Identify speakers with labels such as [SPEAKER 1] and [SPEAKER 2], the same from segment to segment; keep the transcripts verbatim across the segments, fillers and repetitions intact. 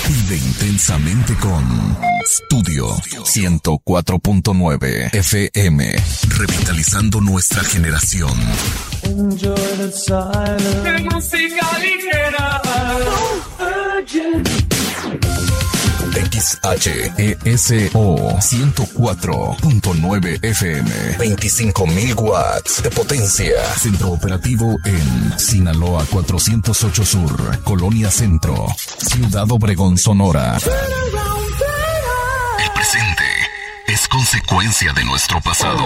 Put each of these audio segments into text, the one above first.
[SPEAKER 1] Vive intensamente con Studio ciento cuatro punto nueve F M, revitalizando nuestra generación.
[SPEAKER 2] Enjoy the silence. Música ligera.
[SPEAKER 1] X H E S O ciento cuatro punto nueve F M, veinticinco mil watts de potencia. Centro operativo en Sinaloa cuatrocientos ocho Sur, Colonia Centro, Ciudad Obregón, Sonora. El presente es consecuencia de nuestro pasado.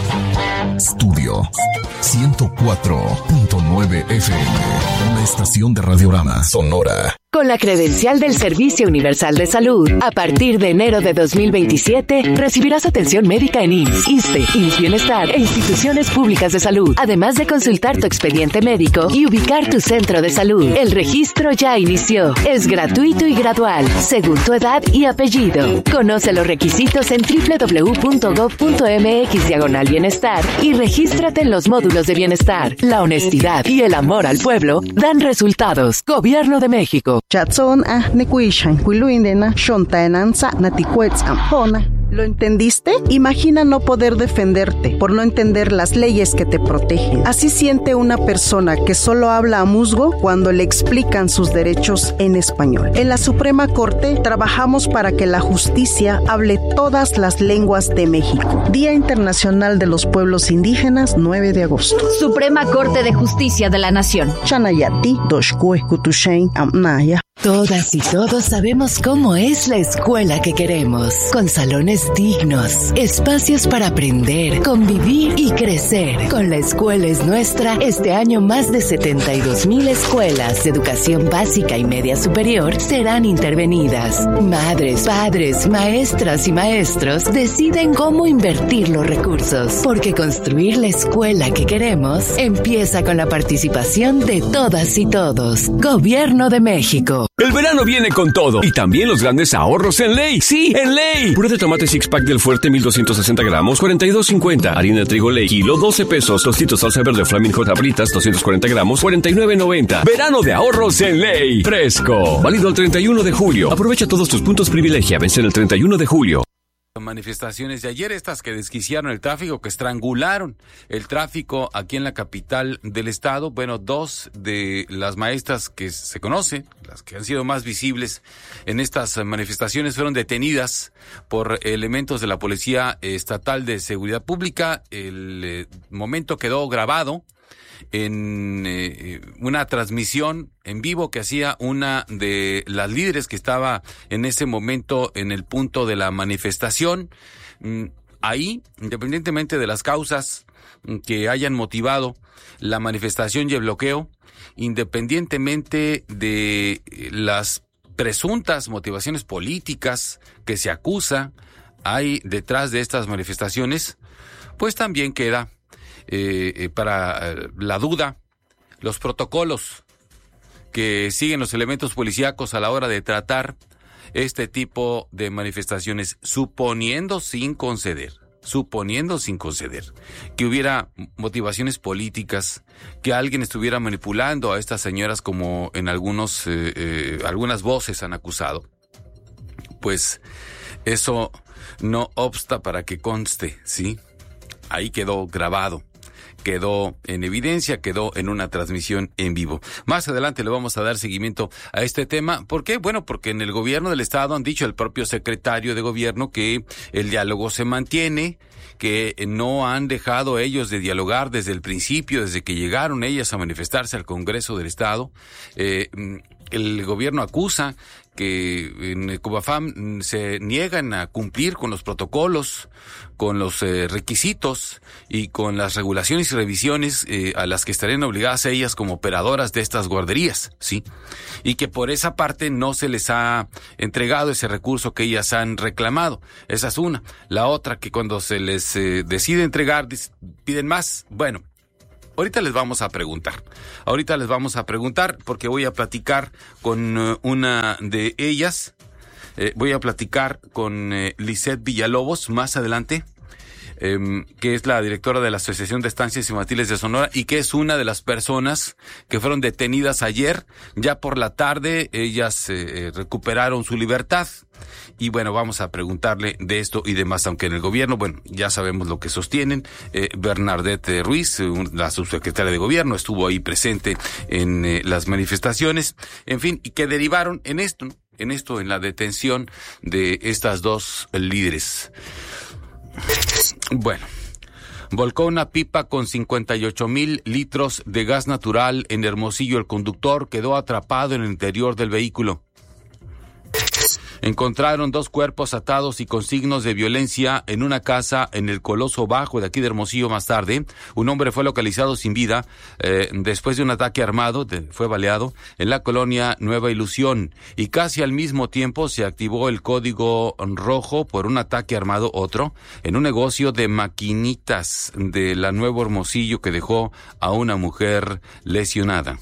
[SPEAKER 1] Estudio ciento cuatro punto nueve F M, una estación de Radiorama Sonora.
[SPEAKER 3] Con la credencial del Servicio Universal de Salud, a partir de enero de dos mil veintisiete, recibirás atención médica en I M S S, ISSSTE, I M S S Bienestar e instituciones públicas de salud, además de consultar tu expediente médico y ubicar tu centro de salud. El registro ya inició. Es gratuito y gradual, según tu edad y apellido. Conoce los requisitos en doble u doble u doble u punto gov punto eme equis diagonal bienestar y regístrate en los módulos de bienestar. La honestidad y el amor al pueblo dan resultados. Gobierno de México.
[SPEAKER 4] Chatson a nekuishan kuiluindena shontaenanza naticuetz ampona. ¿Lo entendiste? Imagina no poder defenderte por no entender las leyes que te protegen. Así siente una persona que solo habla a musgo cuando le explican sus derechos en español. En la Suprema Corte trabajamos para que la justicia hable todas las lenguas de México. Día Internacional de los Pueblos Indígenas, nueve de agosto.
[SPEAKER 5] Suprema Corte de Justicia de la Nación.
[SPEAKER 4] Chanayati, Doshkue, Kutushain, Amnaya.
[SPEAKER 3] Todas y todos sabemos cómo es la escuela que queremos, con salones dignos, espacios para aprender, convivir y crecer. Con La Escuela es Nuestra, este año más de setenta y dos mil escuelas de educación básica y media superior serán intervenidas. Madres, padres, maestras y maestros deciden cómo invertir los recursos, porque construir la escuela que queremos empieza con la participación de todas y todos. Gobierno de México.
[SPEAKER 6] El verano viene con todo y también los grandes ahorros en Ley. ¡Sí, en Ley! Puré de tomate six pack del Fuerte mil doscientos sesenta gramos, cuarenta y dos cincuenta. Harina de trigo Ley, kilo, doce pesos. Tostitos salsa verde Flaming Hot Abritas, doscientos cuarenta gramos, cuarenta y nueve noventa. Verano de ahorros en Ley. Fresco. Válido el treinta y uno de julio. Aprovecha todos tus puntos privilegia. Vence el treinta y uno de julio.
[SPEAKER 7] Manifestaciones de ayer, estas que desquiciaron el tráfico, que estrangularon el tráfico aquí en la capital del estado. Bueno, dos de las maestras que se conocen, las que han sido más visibles en estas manifestaciones, fueron detenidas por elementos de la Policía Estatal de Seguridad Pública. El eh, momento quedó grabado en eh, una transmisión en vivo que hacía una de las líderes que estaba en ese momento en el punto de la manifestación. Ahí, independientemente de las causas que hayan motivado la manifestación y el bloqueo, independientemente de las presuntas motivaciones políticas que se acusa hay detrás de estas manifestaciones, pues también queda Eh, eh, para eh, la duda los protocolos que siguen los elementos policíacos a la hora de tratar este tipo de manifestaciones, suponiendo sin conceder, suponiendo sin conceder que hubiera motivaciones políticas, que alguien estuviera manipulando a estas señoras como en algunos eh, eh, algunas voces han acusado, pues eso no obsta para que conste, ¿sí? Ahí quedó grabado, quedó en evidencia, quedó en una transmisión en vivo. Más adelante le vamos a dar seguimiento a este tema. ¿Por qué? Bueno, porque en el gobierno del estado han dicho, el propio secretario de gobierno, que el diálogo se mantiene, que no han dejado ellos de dialogar desde el principio, desde que llegaron ellas a manifestarse al Congreso del Estado. Eh, el gobierno acusa que en Cobafam se niegan a cumplir con los protocolos, con los eh, requisitos y con las regulaciones y revisiones eh, a las que estarían obligadas ellas como operadoras de estas guarderías, ¿sí? Y que por esa parte no se les ha entregado ese recurso que ellas han reclamado. Esa es una. La otra, que cuando se les eh, decide entregar, piden más. Bueno, ahorita les vamos a preguntar. Ahorita les vamos a preguntar porque voy a platicar con uh, una de ellas. Eh, voy a platicar con eh, Lisette Villalobos más adelante. eh, que es la directora de la Asociación de Estancias Infantiles de Sonora y que es una de las personas que fueron detenidas ayer. Ya por la tarde ellas eh, recuperaron su libertad. Y bueno, vamos a preguntarle de esto y demás, aunque en el gobierno, bueno, ya sabemos lo que sostienen. Eh, Bernadette Ruiz, la subsecretaria de gobierno, estuvo ahí presente en eh, las manifestaciones, en fin, y que derivaron en esto, ¿no? en esto, en la detención de estas dos líderes. Bueno, volcó una pipa con cincuenta y ocho mil litros de gas natural en Hermosillo. El conductor quedó atrapado en el interior del vehículo. Encontraron dos cuerpos atados y con signos de violencia en una casa en el Coloso Bajo de aquí de Hermosillo. Más tarde, un hombre fue localizado sin vida eh, después de un ataque armado, de, fue baleado en la colonia Nueva Ilusión. Y casi al mismo tiempo se activó el código rojo por un ataque armado, otro, en un negocio de maquinitas de la Nuevo Hermosillo que dejó a una mujer lesionada.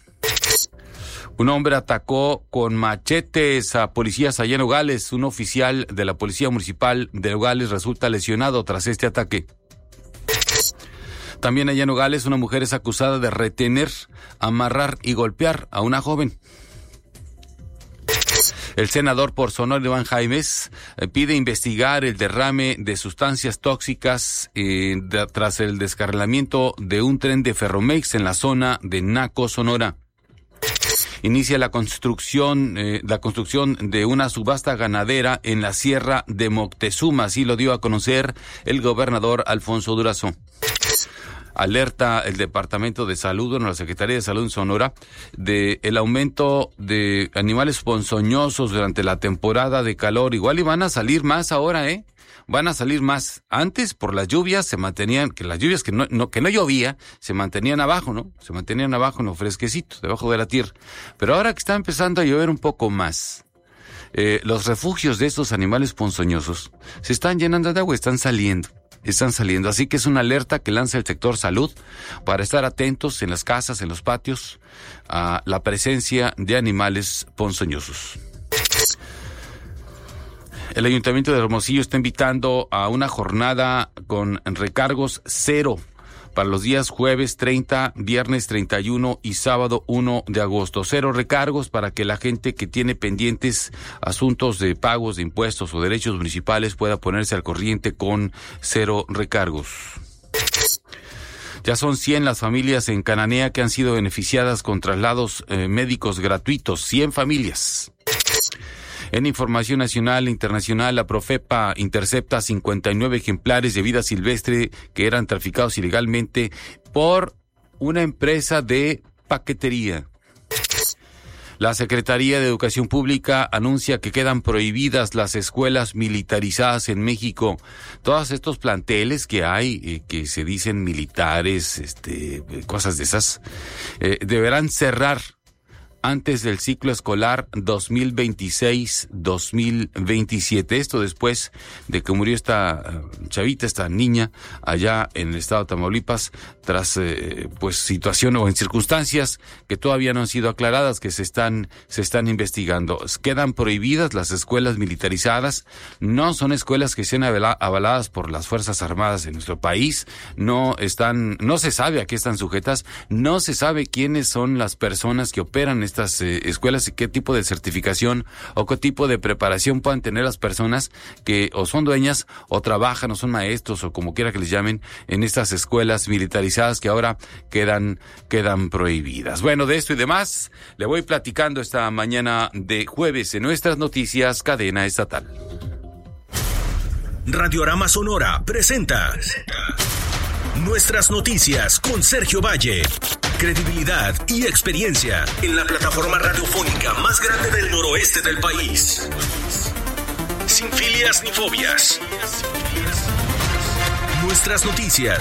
[SPEAKER 7] Un hombre atacó con machetes a policías allá en Nogales. Un oficial de la Policía Municipal de Nogales resulta lesionado tras este ataque. También allá en Nogales, una mujer es acusada de retener, amarrar y golpear a una joven. El senador por Sonora, Iván Jaimes, eh, pide investigar el derrame de sustancias tóxicas eh, de, tras el descarrilamiento de un tren de Ferromex en la zona de Naco, Sonora. Inicia la construcción, eh, la construcción de una subasta ganadera en la Sierra de Moctezuma, así lo dio a conocer el gobernador Alfonso Durazo. Alerta el Departamento de Salud, bueno, la Secretaría de Salud en Sonora, de el aumento de animales ponzoñosos durante la temporada de calor. Igual y van a salir más ahora, ¿eh? Van a salir más. Antes, por las lluvias, se mantenían, que las lluvias que no, no, que no llovía, se mantenían abajo, ¿no? Se mantenían abajo en lo fresquecito, debajo de la tierra. Pero ahora que está empezando a llover un poco más, eh, los refugios de estos animales ponzoñosos se están llenando de agua, están saliendo, están saliendo. Así que es una alerta que lanza el sector salud para estar atentos en las casas, en los patios, a la presencia de animales ponzoñosos. El Ayuntamiento de Hermosillo está invitando a una jornada con recargos cero para los días jueves treinta, viernes treinta y uno y sábado uno de agosto. Cero recargos para que la gente que tiene pendientes asuntos de pagos de impuestos o derechos municipales pueda ponerse al corriente con cero recargos. Ya son cien las familias en Cananea que han sido beneficiadas con traslados eh, médicos gratuitos. cien familias. En información nacional e internacional, la Profepa intercepta cincuenta y nueve ejemplares de vida silvestre que eran traficados ilegalmente por una empresa de paquetería. La Secretaría de Educación Pública anuncia que quedan prohibidas las escuelas militarizadas en México. Todos estos planteles que hay, eh, que se dicen militares, este, cosas de esas, eh, deberán cerrar antes del ciclo escolar dos mil veintiséis dos mil veintisiete. Esto después de que murió esta chavita, esta niña, allá en el estado de Tamaulipas, tras eh, pues situación o en circunstancias que todavía no han sido aclaradas, que se están se están investigando. Quedan prohibidas las escuelas militarizadas. No son escuelas que sean avaladas por las Fuerzas Armadas de nuestro país. No están, no se sabe a qué están sujetas. No se sabe quiénes son las personas que operan estas eh, escuelas y qué tipo de certificación o qué tipo de preparación puedan tener las personas que o son dueñas o trabajan o son maestros o como quiera que les llamen en estas escuelas militarizadas que ahora quedan quedan prohibidas. Bueno, de esto y demás le voy platicando esta mañana de jueves en nuestras noticias Cadena Estatal.
[SPEAKER 8] Radiorama Sonora presenta Nuestras Noticias con Sergio Valle. Credibilidad y experiencia en la plataforma radiofónica más grande del noroeste del país. Sin filias ni fobias. Nuestras Noticias